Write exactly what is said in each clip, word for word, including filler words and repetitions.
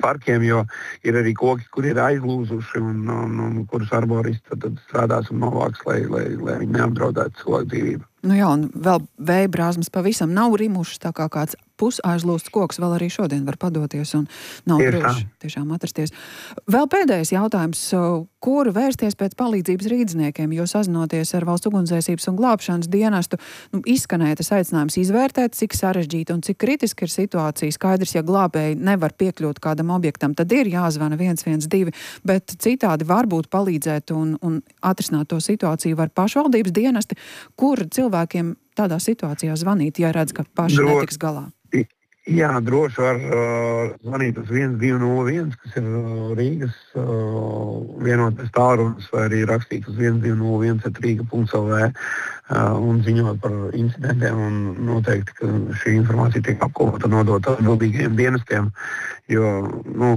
parkiem, jo ir arī koki, kur ir aizlūzuši un, un, un kurus arboristi tad, tad strādās un novāks, lai, lai, lai viņi neapdraudētu cilvēku dzīvību. Nu jā, un vēl vēja brāzmas pavisam nav rimušas, tā kā kāds pusaizlūsts koks vēl arī šodien var padoties un nav Tieši droši tā. tiešām atrasties. Vēl pēdējais jautājums, kur vērsties pēc palīdzības rīdzniekiem, jo sazinoties ar Valsts ugunsdzēsības un glābšanas dienestu, nu, izskanēja tas aicinājums izvērtēt, cik sarežģīta un cik kritiska ir situācija. Skaidrs, ja glābēji nevar piekļūt kādam objektam, tad ir jāzvana viens viens divi, bet citādi varbūt palīdzēt un, un atrisināt to situāciju var pašvaldības dienesti, kur cilvēkiem tādā situācijā zvanīt, ja redz, ka paši Dro... netiks galā. Jā, droši var uh, zvanīt uz viens divi nulle viens, kas ir uh, Rīgas uh, vienotais tālrunis, vai arī rakstīt uz viens divi nulle viens at rīga punkts el vē uh, un ziņot par incidentiem, un noteikti, ka šī informācija tiek apkopota un nodota atbildīgajiem dienestiem, jo, nu,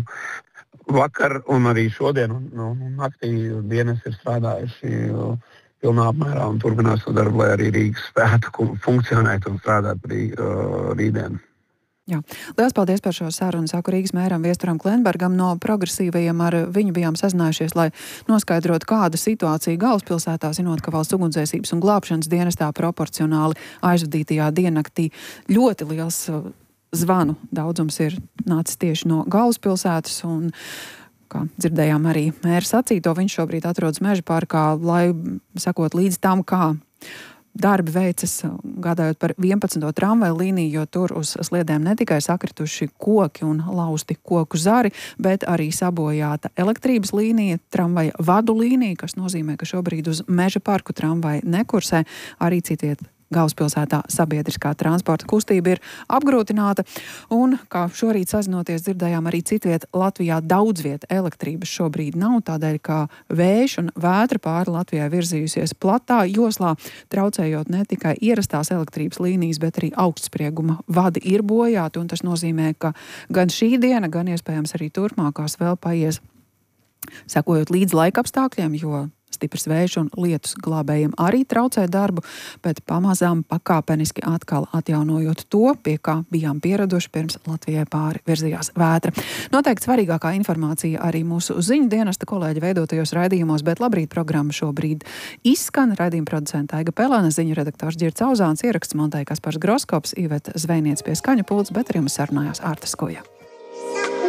vakar un arī šodien un, nu, naktī dienesti ir strādājuši uh, pilnā apmērā un turpinās to darbu, lai arī Rīgas spētu funkcionēt un strādāt arī uh, rītdien. Jā. Lielas paldies par šo sarunu. Saku Rīgas mēram Viesturam Klenbergam no Progresīvajiem. Ar viņu bijām sazinājušies, lai noskaidrotu, kāda situācija galvaspilsētā, zinot, ka Valsts ugunsdzēsības un glābšanas dienestā proporcionāli aizvadītajā diennaktī ļoti liels zvanu daudzums ir nācis tieši no galvaspilsētas un kā dzirdējām arī mēra sacīto, viņš šobrīd atrodas Meža parkā, lai sakot līdz tam, kā darbi veicas, gādājot par vienpadsmito tramvaju līniju, jo tur uz sliedēm ne tikai sakrituši koki un lausti koku zari, bet arī sabojāta elektrības līnija, tramvaja vadu līnija, kas nozīmē, ka šobrīd uz Meža parku tramvaja nekursē, arī citviet galvaspilsētā sabiedriskā transporta kustība ir apgrūtināta, un, kā šorīt sazinoties, dzirdējām arī citviet Latvijā daudz viet elektrības šobrīd nav, tādēļ, ka vējš un vētra pāri Latvijai virzījusies platā joslā, traucējot ne tikai ierastās elektrības līnijas, bet arī augstsprieguma vadi ir bojāti, un tas nozīmē, ka gan šī diena, gan iespējams arī turpmākās vēl paies, sekojot līdz laika apstākļiem, jo stiprs vējš un lietus glābējiem arī traucē darbu, bet pamazām pakāpeniski atkal atjaunojot to, pie kā bijām pieraduši pirms Latvijai pāri virzījās vētra. Noteikti svarīgākā informācija arī mūsu ziņu dienesta kolēģi veidotajos raidījumos, bet labrīt programma šobrīd izskan. Raidījuma producenta Aiga Pelēna, ziņu redaktors Ģirds Auzāns, ieraksts montēja Kaspars Groskops, Iveta Zvejniec pie skaņu pults, bet ar jums sarunājās Ārta Skuja.